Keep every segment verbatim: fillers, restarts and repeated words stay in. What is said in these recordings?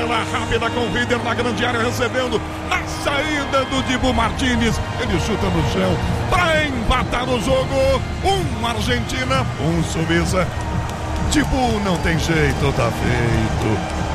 Tabela rápida com o Rieder na grande área, recebendo na saída do Dibu Martínez. Ele chuta no chão para empatar o jogo. Um Argentina, um Suíça. Dibu não tem jeito, tá feito.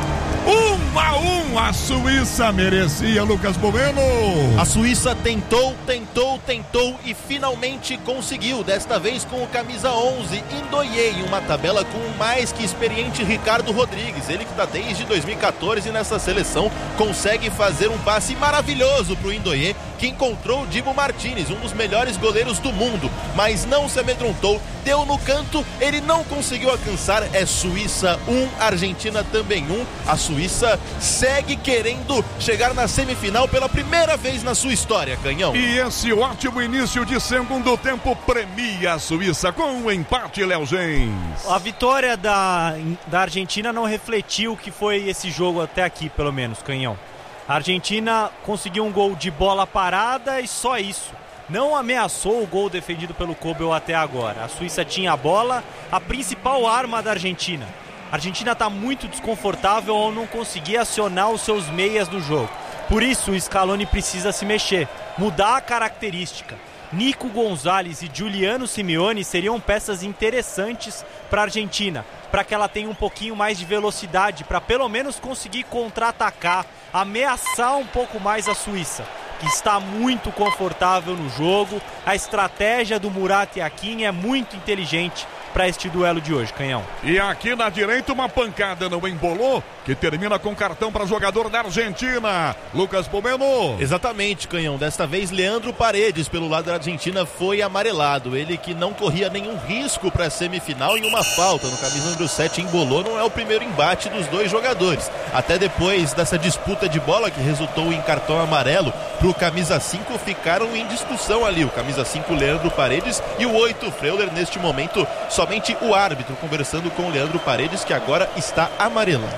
Um a um, a Suíça merecia, Lucas Bueno. A Suíça tentou, tentou, tentou e finalmente conseguiu. Desta vez com o camisa onze, Ndoye, em uma tabela com o mais que experiente Ricardo Rodrigues. Ele que está desde dois mil e catorze nessa seleção, consegue fazer um passe maravilhoso para o Ndoye, que encontrou o Dibu Martínez, um dos melhores goleiros do mundo, mas não se amedrontou, deu no canto, ele não conseguiu alcançar. É Suíça um, Argentina também um. A Suíça segue querendo chegar na semifinal pela primeira vez na sua história, Canhão. E esse ótimo início de segundo tempo premia a Suíça com um empate, Léo Gens. A vitória da, da Argentina não refletiu o que foi esse jogo até aqui, pelo menos, Canhão. A Argentina conseguiu um gol de bola parada e só isso. Não ameaçou o gol defendido pelo Kobel até agora. A Suíça tinha a bola, a principal arma da Argentina. A Argentina está muito desconfortável ao não conseguir acionar os seus meias no jogo. Por isso o Scaloni precisa se mexer, mudar a característica. Nico Gonzalez e Giuliano Simeone seriam peças interessantes para a Argentina, para que ela tenha um pouquinho mais de velocidade, para pelo menos conseguir contra-atacar, ameaçar um pouco mais a Suíça, que está muito confortável no jogo. A estratégia do Murat Yakin é muito inteligente para este duelo de hoje, Canhão. E aqui na direita uma pancada no embolou, que termina com cartão para jogador da Argentina, Lucas Bueno. Exatamente, Canhão. Desta vez Leandro Paredes pelo lado da Argentina foi amarelado. Ele que não corria nenhum risco para a semifinal em uma falta no camisa número sete, embolou. Não é o primeiro embate dos dois jogadores. Até depois dessa disputa de bola que resultou em cartão amarelo para o camisa cinco, ficaram em discussão ali. O camisa cinco, Leandro Paredes, e o oito, Freuler. Neste momento somente o árbitro conversando com o Leandro Paredes, que agora está amarelando.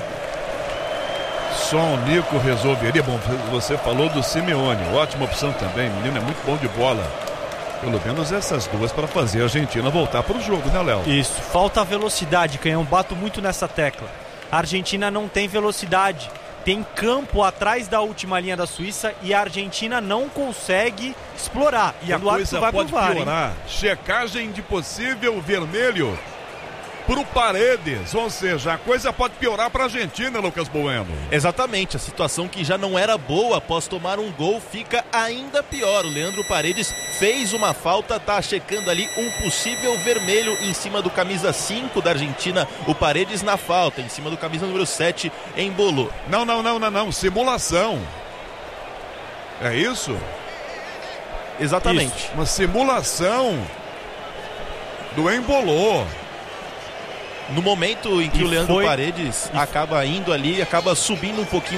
Só o Nico resolveria. Bom, você falou do Simeone, ótima opção também, o menino é muito bom de bola. Pelo menos essas duas para fazer a Argentina voltar para o jogo, né, Léo? Isso, falta velocidade, Canhão, bato muito nessa tecla. A Argentina não tem velocidade, tem campo atrás da última linha da Suíça e a Argentina não consegue explorar. E a coisa pode piorar. Checagem de possível vermelho pro Paredes, ou seja, a coisa pode piorar para a Argentina, Lucas Bueno. Exatamente, a situação que já não era boa após tomar um gol fica ainda pior. O Leandro Paredes fez uma falta, tá checando ali um possível vermelho em cima do camisa cinco da Argentina, o Paredes na falta, em cima do camisa número sete, embolou. Não, não, não, não, não, simulação. É isso? Exatamente. Isso. Uma simulação do embolou. No momento em que e o Leandro foi... Paredes acaba indo ali, acaba subindo um pouquinho